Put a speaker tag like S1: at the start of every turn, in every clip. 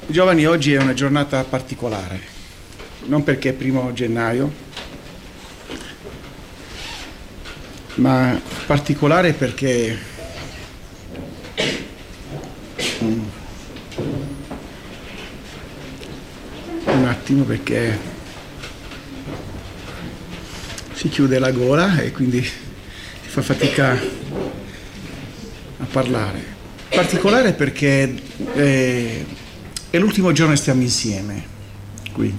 S1: Giovani, oggi è una giornata particolare, non perché è 1 gennaio, ma particolare perché un attimo, perché si chiude la gola e quindi si fa fatica a parlare. Particolare perché è l'ultimo giorno che stiamo insieme qui.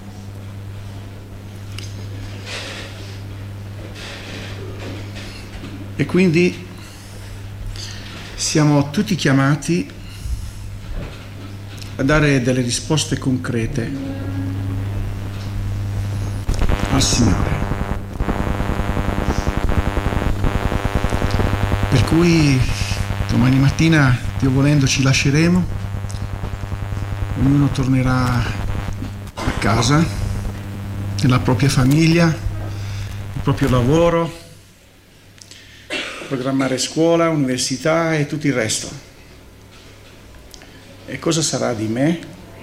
S1: E quindi siamo tutti chiamati a dare delle risposte concrete al Signore. Per cui domani mattina, Dio volendo, ci lasceremo, ognuno tornerà a casa, nella propria famiglia, il proprio lavoro, programmare scuola, università e tutto il resto. E cosa sarà di me?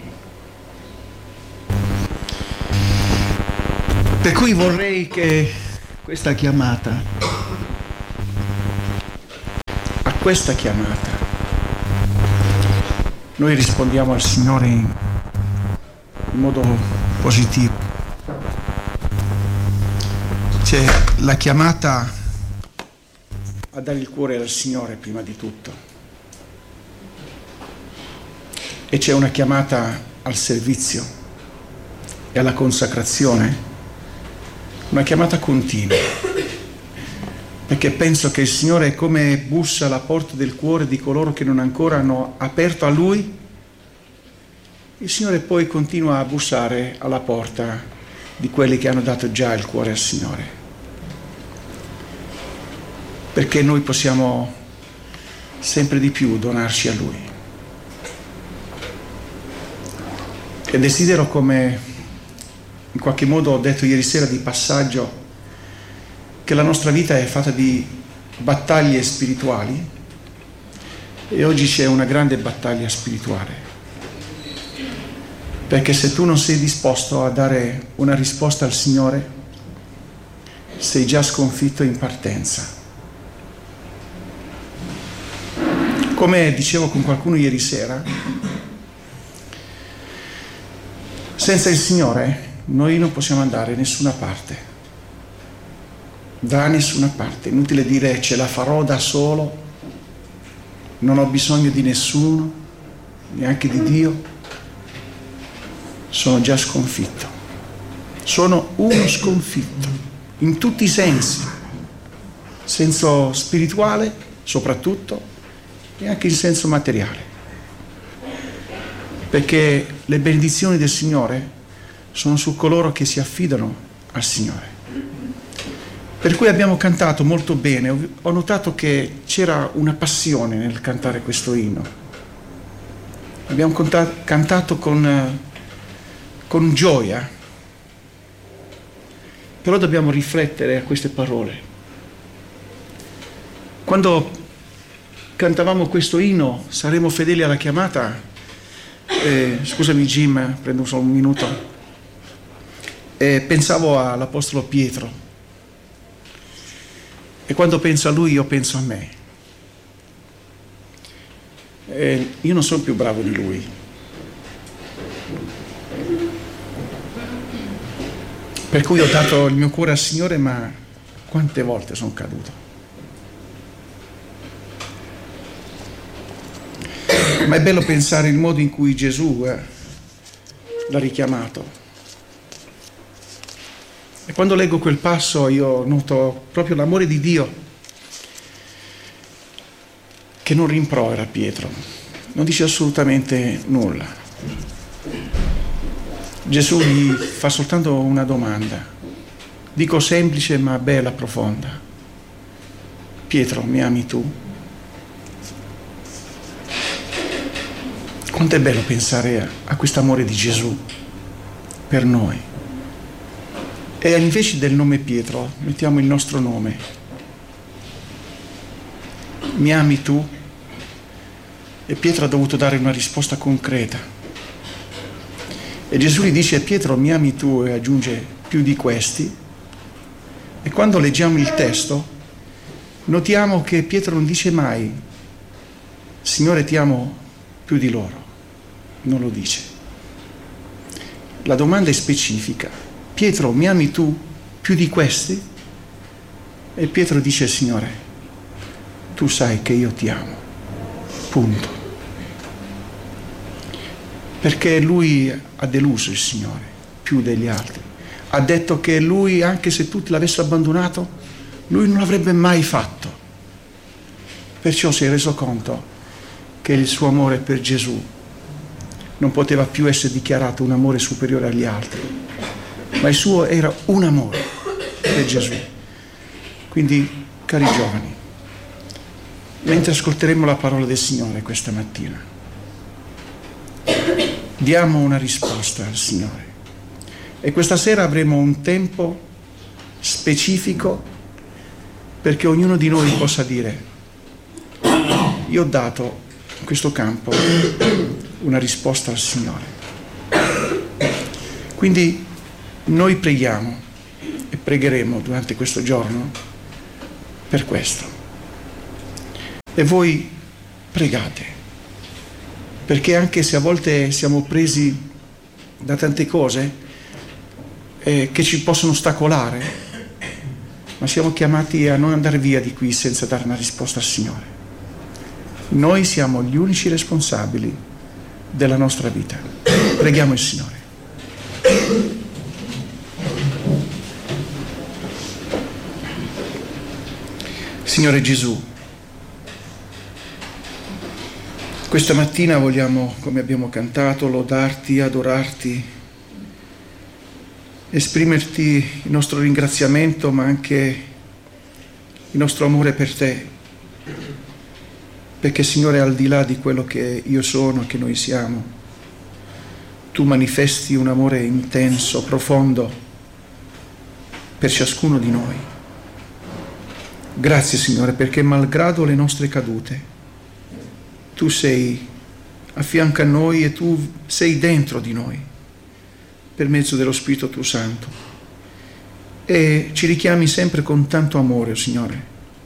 S1: Per cui vorrei che questa chiamata, a questa chiamata, noi rispondiamo al Signore in modo positivo. C'è la chiamata a dare il cuore al Signore prima di tutto, e c'è una chiamata al servizio e alla consacrazione, una chiamata continua, perché penso che il Signore è come bussa alla porta del cuore di coloro che non ancora hanno aperto a Lui. Il Signore poi continua a bussare alla porta di quelli che hanno dato già il cuore al Signore, perché noi possiamo sempre di più donarci a Lui. E desidero, come in qualche modo ho detto ieri sera di passaggio, che la nostra vita è fatta di battaglie spirituali, e oggi c'è una grande battaglia spirituale, perché se tu non sei disposto a dare una risposta al Signore, sei già sconfitto in partenza. Come dicevo con qualcuno ieri sera, senza il Signore noi non possiamo andare da nessuna parte, da nessuna parte. Inutile dire ce la farò da solo, non ho bisogno di nessuno, neanche di Dio. Sono già sconfitto, sono uno sconfitto in tutti i sensi, senso spirituale soprattutto, e anche in senso materiale, perché le benedizioni del Signore sono su coloro che si affidano al Signore. Per cui abbiamo cantato molto bene, ho notato che c'era una passione nel cantare questo inno. Abbiamo cantato con gioia, però dobbiamo riflettere a queste parole. Quando cantavamo questo inno, saremo fedeli alla chiamata, scusami Jim, prendo solo un minuto, pensavo all'Apostolo Pietro, e quando penso a lui io penso a me. Io non sono più bravo di lui, per cui ho dato il mio cuore al Signore, ma quante volte sono caduto. Ma è bello pensare il modo in cui Gesù l'ha richiamato. E quando leggo quel passo io noto proprio l'amore di Dio, che non rimprovera Pietro, non dice assolutamente nulla. Gesù gli fa soltanto una domanda, dico semplice ma bella, profonda. Pietro, mi ami tu? Quanto è bello pensare a questo amore di Gesù per noi. E invece del nome Pietro mettiamo il nostro nome. Mi ami tu? E Pietro ha dovuto dare una risposta concreta. E Gesù gli dice: Pietro, mi ami tu? E aggiunge: più di questi. E quando leggiamo il testo notiamo che Pietro non dice mai: Signore, ti amo più di loro. Non lo dice. La domanda è specifica: Pietro, mi ami tu più di questi? E Pietro dice: Signore, tu sai che io ti amo. Punto. Perché lui ha deluso il Signore più degli altri. Ha detto che lui, anche se tutti l'avessero abbandonato, lui non l'avrebbe mai fatto. Perciò si è reso conto che il suo amore per Gesù non poteva più essere dichiarato un amore superiore agli altri, ma il suo era un amore per Gesù. Quindi, cari giovani, mentre ascolteremo la parola del Signore questa mattina, diamo una risposta al Signore. E questa sera avremo un tempo specifico perché ognuno di noi possa dire: io ho dato in questo campo una risposta al Signore. Quindi noi preghiamo e pregheremo durante questo giorno per questo. E voi pregate, perché anche se a volte siamo presi da tante cose che ci possono ostacolare, ma siamo chiamati a non andare via di qui senza dare una risposta al Signore. Noi siamo gli unici responsabili della nostra vita. Preghiamo il Signore. Signore Gesù, questa mattina vogliamo, come abbiamo cantato, lodarti, adorarti, esprimerti il nostro ringraziamento, ma anche il nostro amore per te. Perché, Signore, al di là di quello che io sono, che noi siamo, tu manifesti un amore intenso, profondo per ciascuno di noi. Grazie, Signore, perché malgrado le nostre cadute, tu sei a fianco a noi e tu sei dentro di noi per mezzo dello Spirito tuo Santo e ci richiami sempre con tanto amore, Signore.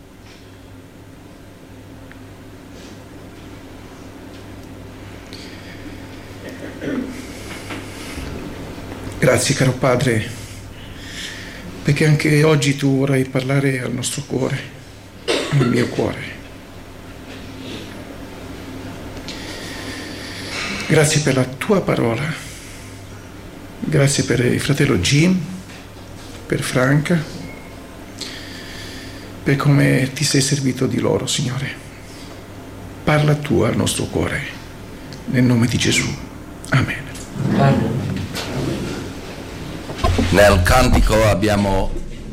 S1: Grazie, caro Padre, perché anche oggi tu vorrai parlare al nostro cuore, al mio cuore. Grazie per la tua parola, grazie per il fratello Jim, per Franca, per come ti sei servito di loro, Signore. Parla tu al nostro cuore, nel nome di Gesù. Amen.
S2: Amen. Nel cantico abbiamo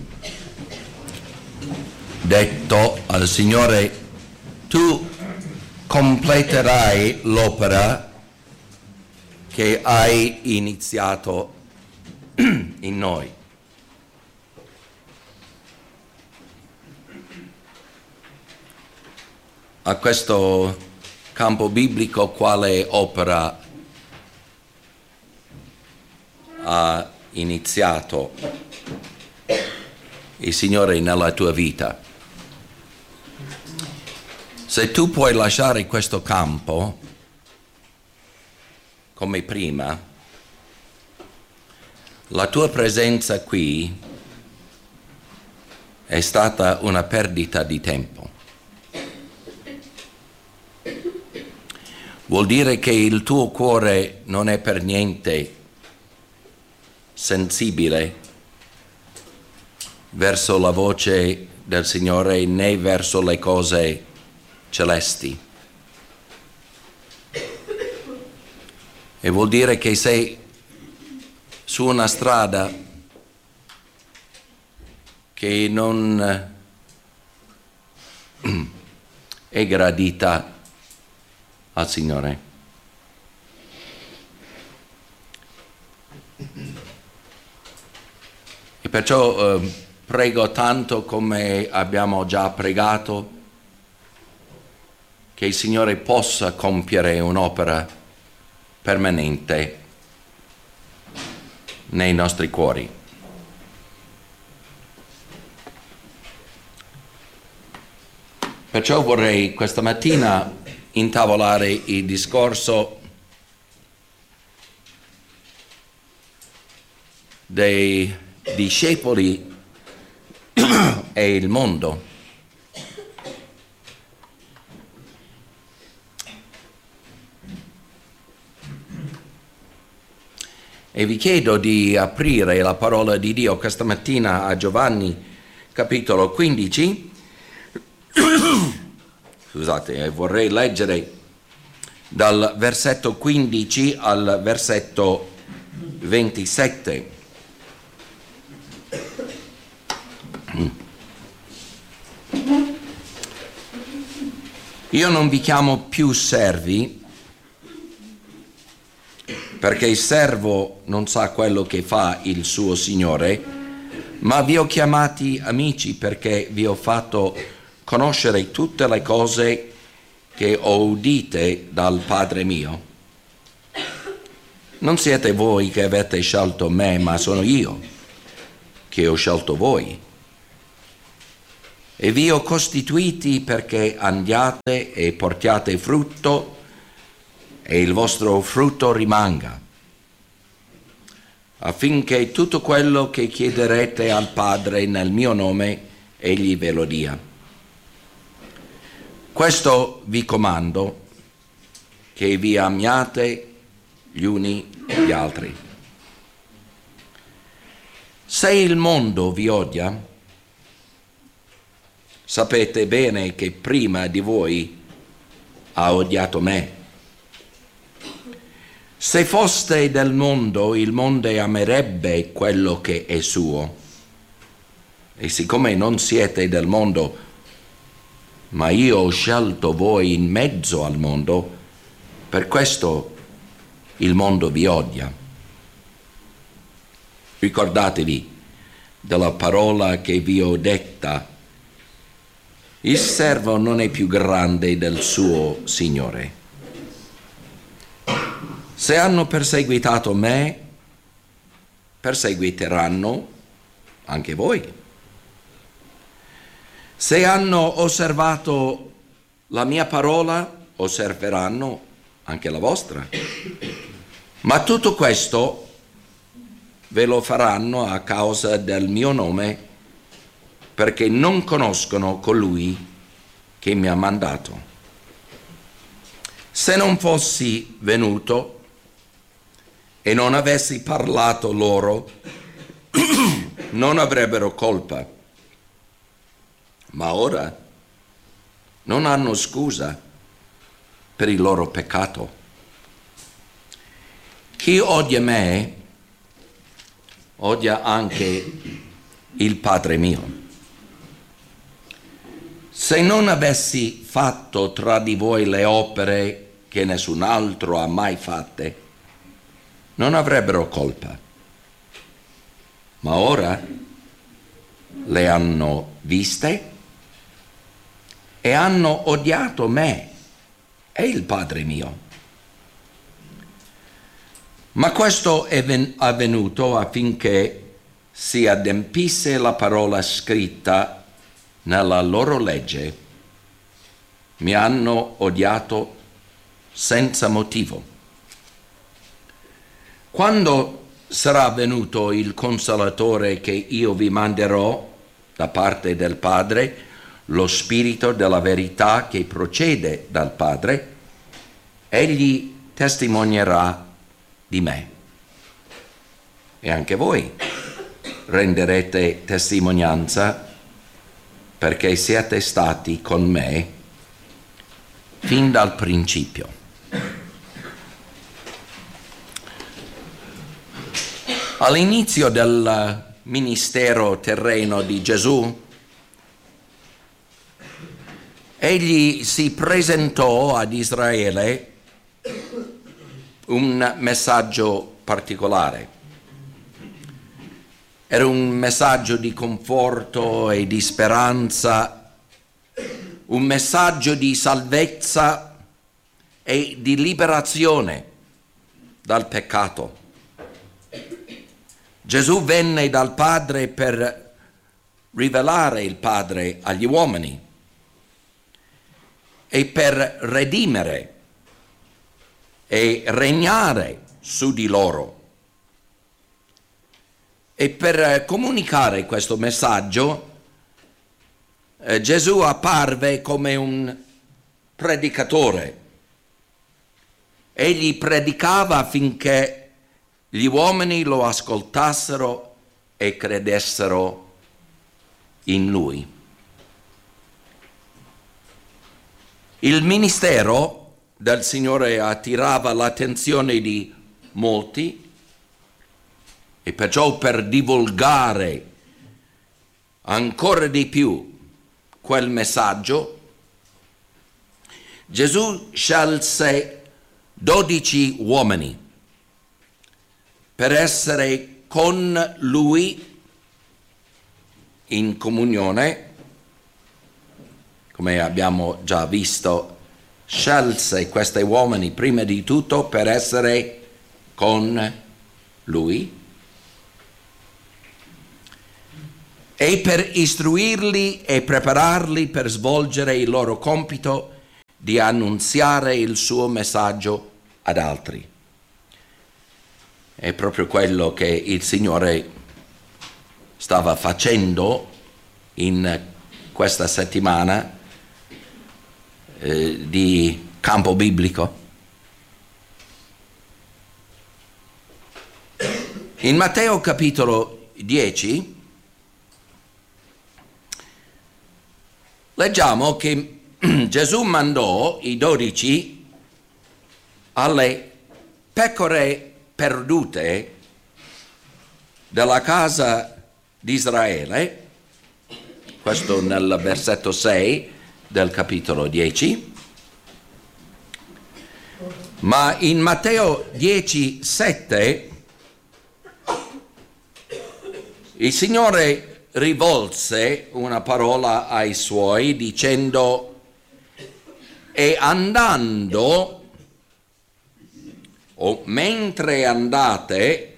S2: detto al Signore: tu completerai l'opera che hai iniziato in noi. A questo campo biblico, quale opera ha iniziato il Signore nella tua vita? Se tu puoi lasciare questo campo come prima, la tua presenza qui è stata una perdita di tempo. Vuol dire che il tuo cuore non è per niente sensibile verso la voce del Signore né verso le cose celesti. E vuol dire che sei su una strada che non è gradita al Signore. E perciò prego tanto, come abbiamo già pregato, che il Signore possa compiere un'opera permanente nei nostri cuori. Perciò vorrei questa mattina intavolare il discorso dei discepoli e il mondo. E vi chiedo di aprire la parola di Dio questa mattina a Giovanni capitolo 15. Scusate, vorrei leggere dal versetto 15 al versetto 27. Io non vi chiamo più servi, perché il servo non sa quello che fa il suo Signore, ma vi ho chiamati amici perché vi ho fatto conoscere tutte le cose che ho udite dal Padre mio. Non siete voi che avete scelto me, ma sono io che ho scelto voi. E vi ho costituiti perché andiate e portiate frutto e il vostro frutto rimanga, affinché tutto quello che chiederete al Padre nel mio nome, Egli ve lo dia. Questo vi comando, che vi amiate gli uni gli altri. Se il mondo vi odia, sapete bene che prima di voi ha odiato me. Se foste del mondo, il mondo amerebbe quello che è suo. E siccome non siete del mondo, ma io ho scelto voi in mezzo al mondo, per questo il mondo vi odia. Ricordatevi della parola che vi ho detta: il servo non è più grande del suo Signore. Se hanno perseguitato me, perseguiteranno anche voi. Se hanno osservato la mia parola, osserveranno anche la vostra. Ma tutto questo ve lo faranno a causa del mio nome, perché non conoscono colui che mi ha mandato. Se non fossi venuto e non avessi parlato loro, non avrebbero colpa. Ma ora non hanno scusa per il loro peccato. Chi odia me, odia anche il Padre mio. Se non avessi fatto tra di voi le opere che nessun altro ha mai fatte, non avrebbero colpa. Ma ora le hanno viste e hanno odiato me e il Padre mio. Ma questo è avvenuto affinché si adempisse la parola scritta nella loro legge: mi hanno odiato senza motivo. Quando sarà venuto il Consolatore che io vi manderò da parte del Padre, lo Spirito della verità che procede dal Padre, egli testimonierà di me. E anche voi renderete testimonianza, perché siete stati con me fin dal principio. All'inizio del ministero terreno di Gesù, egli si presentò ad Israele un messaggio particolare. Era un messaggio di conforto e di speranza, un messaggio di salvezza e di liberazione dal peccato. Gesù venne dal Padre per rivelare il Padre agli uomini e per redimere e regnare su di loro. E per comunicare questo messaggio, Gesù apparve come un predicatore. Egli predicava affinché gli uomini lo ascoltassero e credessero in lui. Il ministero del Signore attirava l'attenzione di molti e perciò per divulgare ancora di più quel messaggio, Gesù scelse 12 uomini per essere con lui in comunione. Come abbiamo già visto, scelse questi uomini prima di tutto per essere con lui e per istruirli e prepararli per svolgere il loro compito di annunziare il suo messaggio ad altri. È proprio quello che il Signore stava facendo in questa settimana di campo biblico. In Matteo capitolo 10 leggiamo che Gesù mandò i 12 alle pecore perdute della casa di Israele, questo nel versetto 6 del capitolo 10, ma in Matteo 10:7 il Signore rivolse una parola ai suoi dicendo: e andando, o mentre andate,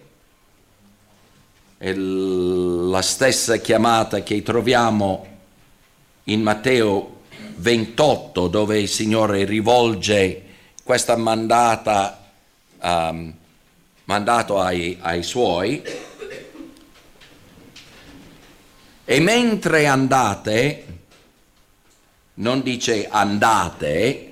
S2: è la stessa chiamata che troviamo in Matteo 28, dove il Signore rivolge questa mandato ai suoi. E mentre andate, non dice andate,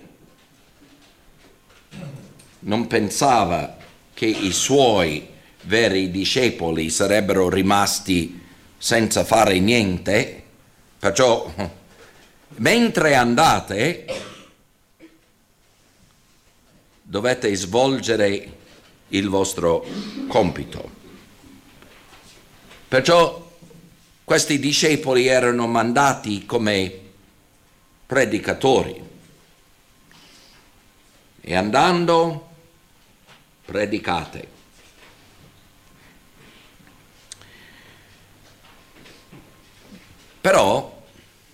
S2: non pensava che i suoi veri discepoli sarebbero rimasti senza fare niente, perciò mentre andate dovete svolgere il vostro compito. Perciò questi discepoli erano mandati come predicatori e andando predicate. Però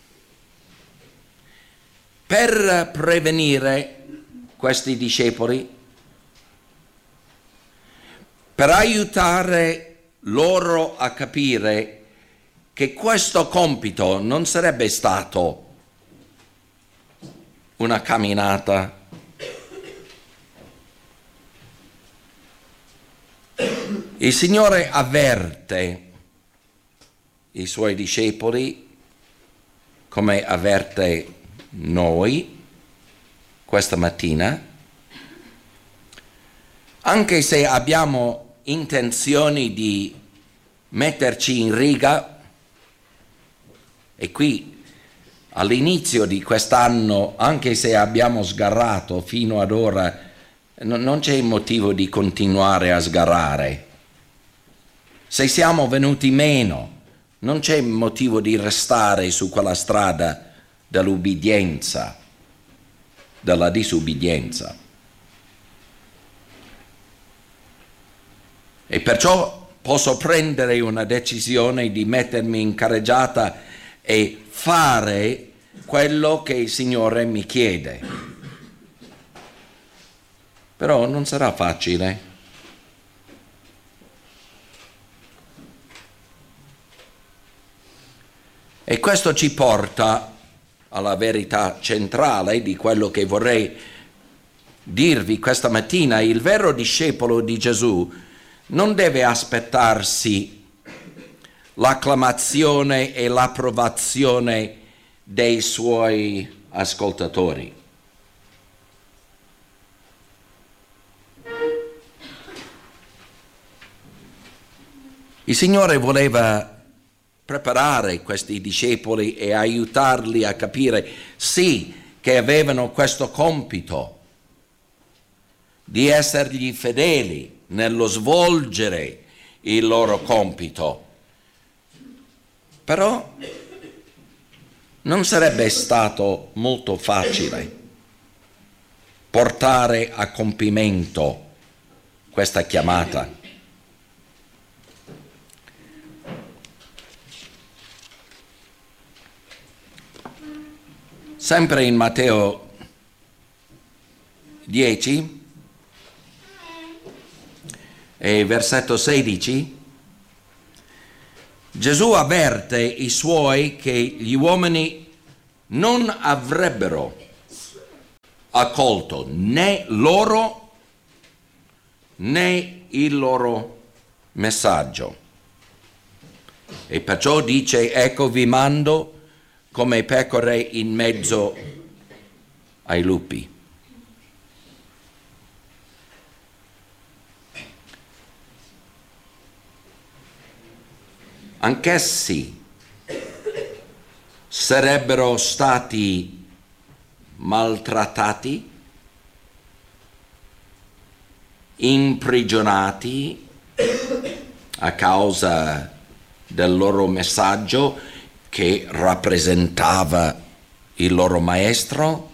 S2: per prevenire questi discepoli, per aiutare loro a capire che questo compito non sarebbe stato una camminata, il Signore avverte i suoi discepoli come avverte noi questa mattina, anche se abbiamo intenzioni di metterci in riga. E qui all'inizio di quest'anno, anche se abbiamo sgarrato fino ad ora, non c'è motivo di continuare a sgarrare. Se siamo venuti meno, non c'è motivo di restare su quella strada dell'ubbidienza, della disubbidienza. E perciò posso prendere una decisione di mettermi in carreggiata e fare quello che il Signore mi chiede. Però non sarà facile. E questo ci porta alla verità centrale di quello che vorrei dirvi questa mattina. Il vero discepolo di Gesù non deve aspettarsi l'acclamazione e l'approvazione dei suoi ascoltatori. Il Signore voleva preparare questi discepoli e aiutarli a capire, sì, che avevano questo compito di essergli fedeli nello svolgere il loro compito. Però non sarebbe stato molto facile portare a compimento questa chiamata. Sempre in Matteo 10 e versetto 16, Gesù avverte i suoi che gli uomini non avrebbero accolto né loro né il loro messaggio. E perciò dice: ecco vi mando come pecore in mezzo ai lupi. Anch'essi sarebbero stati maltrattati, imprigionati a causa del loro messaggio che rappresentava il loro maestro,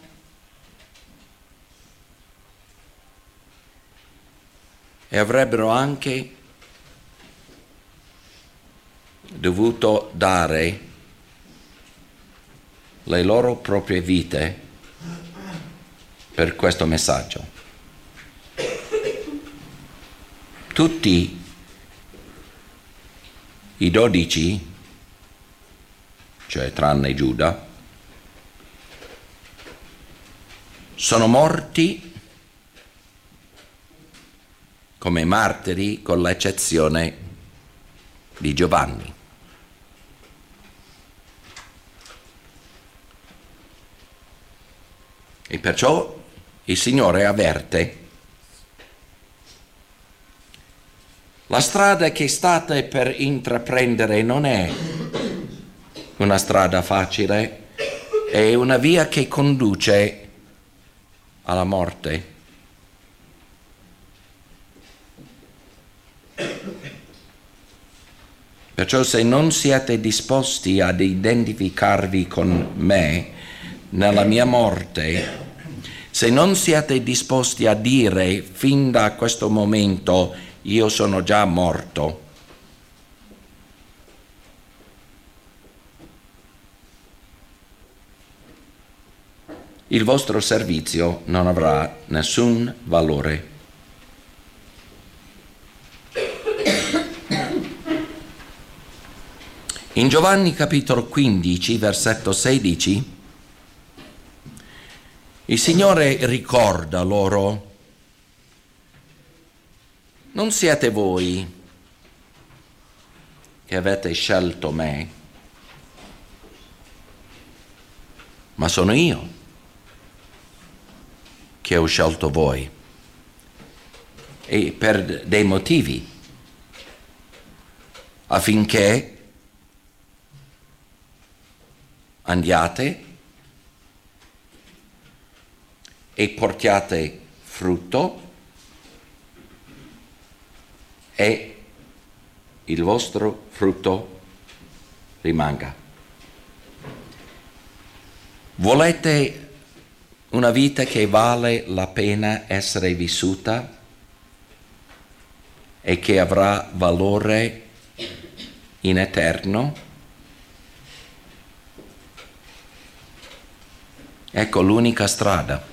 S2: e avrebbero anche dovuto dare le loro proprie vite per questo messaggio. Tutti i 12, cioè tranne Giuda, sono morti come martiri con l'eccezione di Giovanni. E perciò il Signore avverte: la strada che state per intraprendere non è una strada facile, è una via che conduce alla morte. Perciò se non siete disposti ad identificarvi con me nella mia morte, se non siete disposti a dire fin da questo momento io sono già morto, il vostro servizio non avrà nessun valore. In Giovanni capitolo 15, versetto 16, il Signore ricorda loro: non siete voi che avete scelto me, ma sono io che ho scelto voi, e per dei motivi, affinché andiate e portiate frutto e il vostro frutto rimanga. Volete una vita che vale la pena essere vissuta e che avrà valore in eterno? Ecco l'unica strada.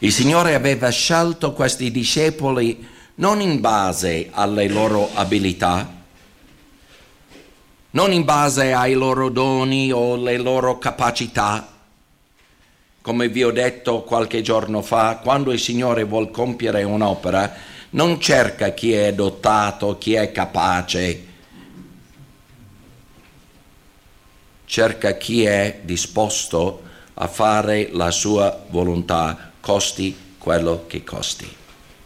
S2: Il Signore aveva scelto questi discepoli non in base alle loro abilità, non in base ai loro doni o alle loro capacità. Come vi ho detto qualche giorno fa, quando il Signore vuol compiere un'opera, non cerca chi è dotato, chi è capace, cerca chi è disposto a fare la sua volontà, costi quello che costi.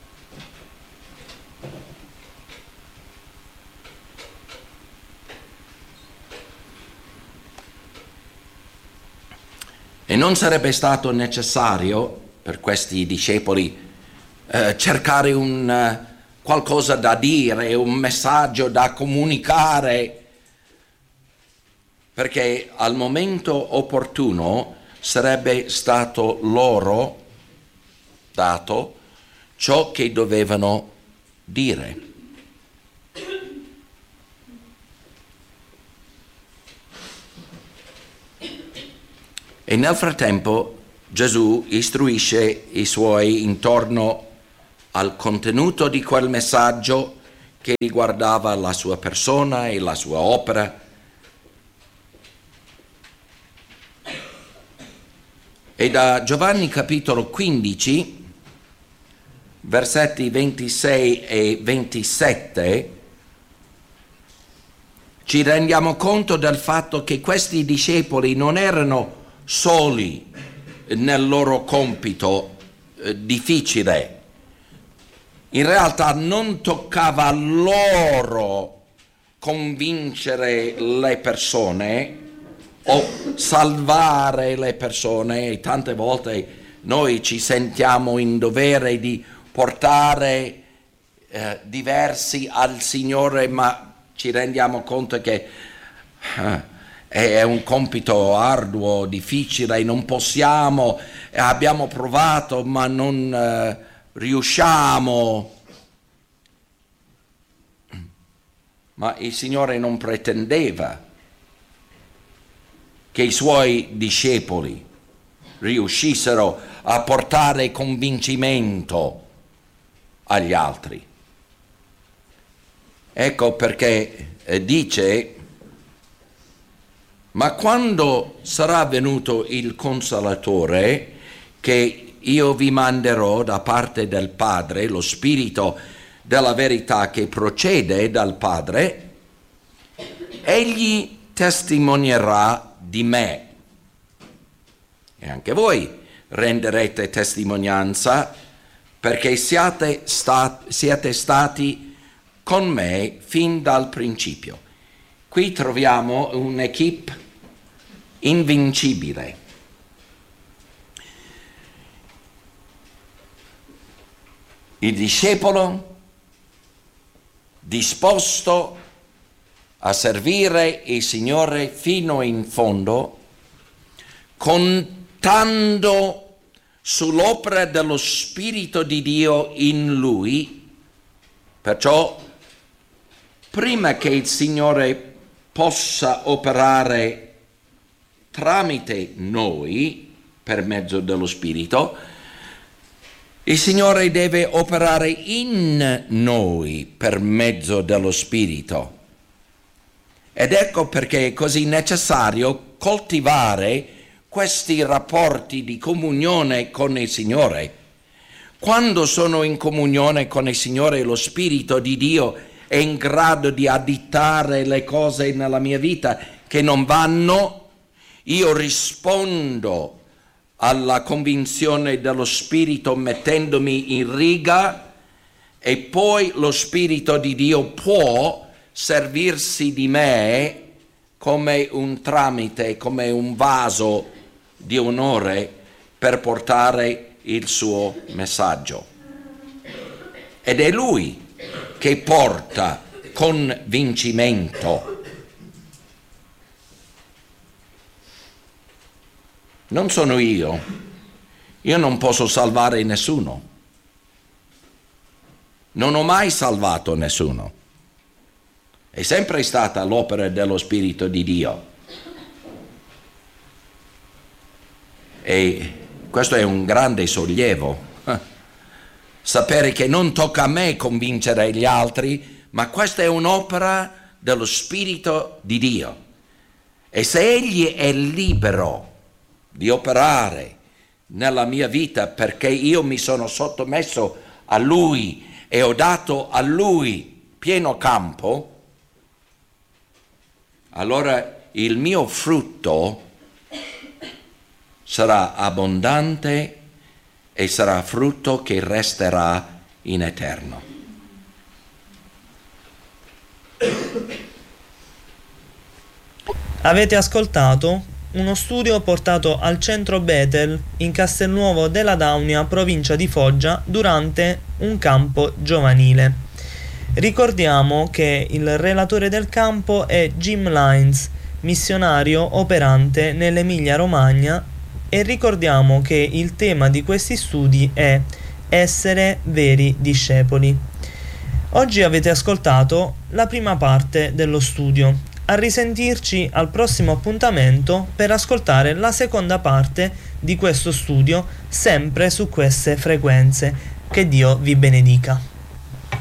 S2: E non sarebbe stato necessario per questi discepoli cercare qualcosa da dire, un messaggio da comunicare, perché al momento opportuno sarebbe stato loro dato ciò che dovevano dire. E nel frattempo Gesù istruisce i suoi intorno al contenuto di quel messaggio che riguardava la sua persona e la sua opera. E da Giovanni capitolo 15, versetti 26 e 27, ci rendiamo conto del fatto che questi discepoli non erano soli nel loro compito difficile. In realtà non toccava loro convincere le persone o salvare le persone, e tante volte noi ci sentiamo in dovere di portare diversi al Signore, ma ci rendiamo conto che è un compito arduo, difficile, non possiamo, abbiamo provato ma non riusciamo. Ma il Signore non pretendeva che i suoi discepoli riuscissero a portare convincimento agli altri. Ecco perché dice: ma quando sarà venuto il Consolatore, che io vi manderò da parte del Padre, lo Spirito della verità che procede dal Padre, egli testimonierà di me. E anche voi renderete testimonianza, perché siete stati con me fin dal principio. Qui troviamo un'equipe invincibile. Il discepolo disposto a servire il Signore fino in fondo, contando sull'opera dello Spirito di Dio in lui. Perciò, prima che il Signore possa operare tramite noi, per mezzo dello Spirito, il Signore deve operare in noi per mezzo dello Spirito. Ed ecco perché è così necessario coltivare questi rapporti di comunione con il Signore. Quando sono in comunione con il Signore, lo Spirito di Dio è in grado di additare le cose nella mia vita che non vanno, io rispondo alla convinzione dello Spirito mettendomi in riga, e poi lo Spirito di Dio può servirsi di me come un tramite, come un vaso di onore per portare il suo messaggio. Ed è Lui che porta convincimento. Non sono io non posso salvare nessuno, non ho mai salvato nessuno, è sempre stata l'opera dello Spirito di Dio. E questo è un grande sollievo, Sapere che non tocca a me convincere gli altri, ma questa è un'opera dello Spirito di Dio. E se Egli è libero di operare nella mia vita perché io mi sono sottomesso a Lui e ho dato a Lui pieno campo, allora il mio frutto sarà abbondante e sarà frutto che resterà in eterno.
S3: Avete ascoltato uno studio portato al centro Bethel in Castelnuovo della Daunia, provincia di Foggia, durante un campo giovanile. Ricordiamo che il relatore del campo è Jim Lines, missionario operante nell'Emilia Romagna, e ricordiamo che il tema di questi studi è essere veri discepoli. Oggi avete ascoltato la prima parte dello studio. A risentirci al prossimo appuntamento per ascoltare la seconda parte di questo studio, sempre su queste frequenze. Che Dio vi benedica.